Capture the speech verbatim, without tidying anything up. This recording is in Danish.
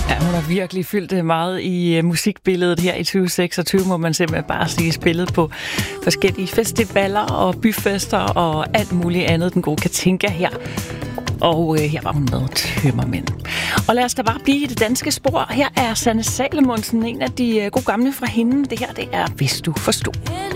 Ja, hun har virkelig fyldt meget i uh, musikbilledet her i tyve seksogtyve, må man simpelthen bare sige, spillet på forskellige festivaler og byfester og alt muligt andet, den gode Katinka her. Og uh, her var hun med Tømmermænd. Og lad os da bare blive i det danske spor. Her er Sanne Salomonsen, en af de uh, gode gamle fra hende. Det her, det er Hvis du forstod.